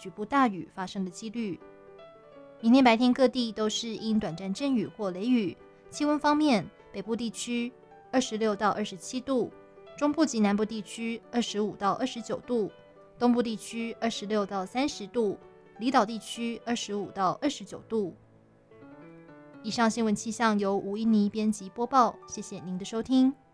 局部大雨发生的几率。明天白天各地都是因短暂阵雨或雷雨。气温方面，北部地区26到27度，中部及南部地区25到29度，东部地区26到30度，离岛地区25到29度。以上新闻气象由吴依妮编辑播报，谢谢您的收听。